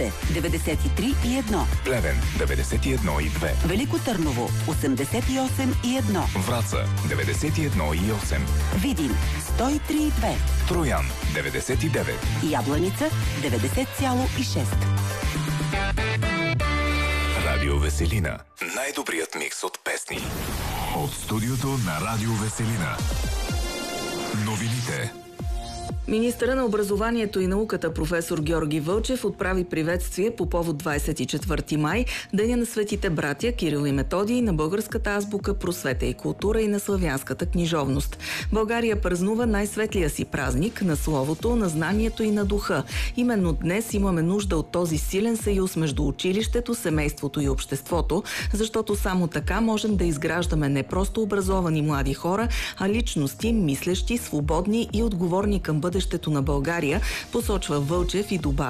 Русе 93,1. Плевен 91,2. Велико Търново 88,1. Враца 91,8. Видин 103,2. Троян 99. Ябланица 90,6. Радио Веселина. Най-добрият микс от песни. От студиото на Радио Веселина. Новините. Министърът на образованието и науката професор Георги Вълчев отправи приветствие по повод 24 май, Деня на светите братя Кирил и Методий, на българската азбука, просвета и култура и на славянската книжовност. България празнува най-светлия си празник на словото, на знанието и на духа. Именно днес имаме нужда от този силен съюз между училището, семейството и обществото, защото само така можем да изграждаме не просто образовани млади хора, а личности, мислещи, свободни и отговорни към бъдещето на България, посочва Вълчев и добавя: